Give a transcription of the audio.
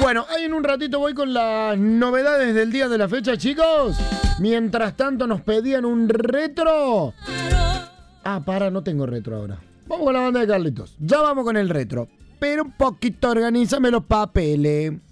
Bueno, ahí en un ratito voy con las novedades del día de la fecha, chicos. Mientras tanto nos pedían un retro. No tengo retro ahora. Vamos con la banda de Carlitos. Ya vamos con el retro. Pero un poquito organízame los papeles.